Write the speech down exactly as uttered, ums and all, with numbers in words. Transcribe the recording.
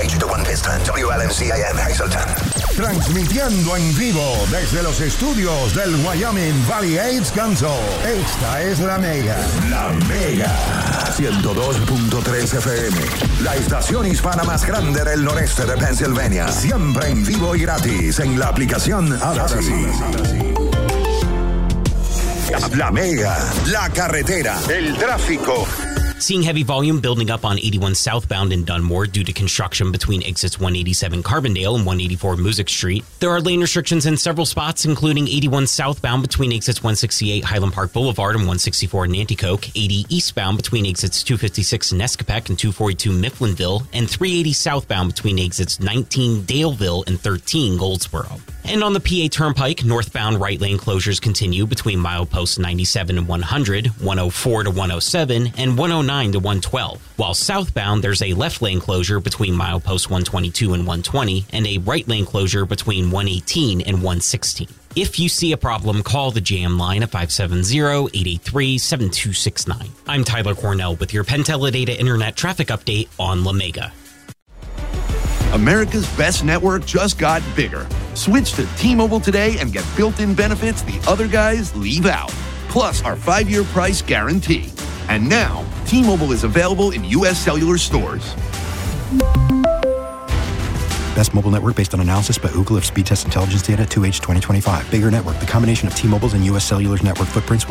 H, The One Piston, W L M C A M, Hazleton. Transmitiendo en vivo desde los estudios del Wyoming Valley AIDS Council. Esta es La Mega. La Mega. ciento dos punto tres F M. La estación hispana más grande del noreste de Pennsylvania. Siempre en vivo y gratis en la aplicación Odyssey. La Mega, la carretera, el tráfico. Seeing heavy volume building up on eighty-one southbound in Dunmore due to construction between exits one eighty-seven Carbondale and one eighty-four Music Street. There are lane restrictions in several spots, including eighty-one southbound between exits one sixty-eight Highland Park Boulevard and one sixty-four Nanticoke, eighty eastbound between exits two fifty-six Nescapec and two forty-two Mifflinville, and three eighty southbound between exits nineteen Daleville and thirteen Goldsboro. And on the P A Turnpike, northbound right lane closures continue between mileposts ninety-seven and one hundred, one oh four to one oh seven, and one oh nine to one twelve. While southbound, there's a left lane closure between mileposts one twenty-two and one twenty, and a right lane closure between one eighteen and one sixteen. If you see a problem, call the Jam line at five seven zero, eight eight three, seven two six nine. I'm Tyler Cornell with your PenTeleData Internet traffic update on La Mega. America's best network just got bigger. Switch to T-Mobile today and get built-in benefits the other guys leave out. Plus our five-year price guarantee. And now, T-Mobile is available in U S cellular stores. Best mobile network based on analysis by Ookla of speed test intelligence data two H twenty twenty-five. Bigger network. The combination of T-Mobile's and U S Cellular's network footprints